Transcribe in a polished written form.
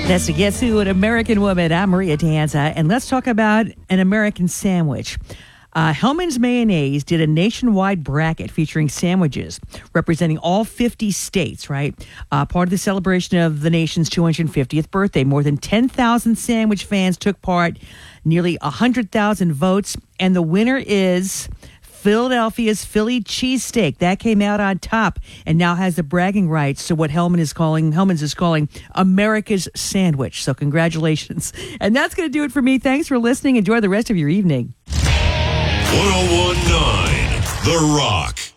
That's to get to an American woman. I'm Maria Danza, and let's talk about an American sandwich. Hellmann's Mayonnaise did a nationwide bracket featuring sandwiches representing all 50 states, right? Part of the celebration of the nation's 250th birthday. More than 10,000 sandwich fans took part, nearly 100,000 votes, and the winner is Philadelphia's Philly cheesesteak. That came out on top and now has the bragging rights to what Hellmann's is calling America's sandwich. So congratulations. And that's going to do it for me. Thanks for listening. Enjoy the rest of your evening. 1019 The Rock.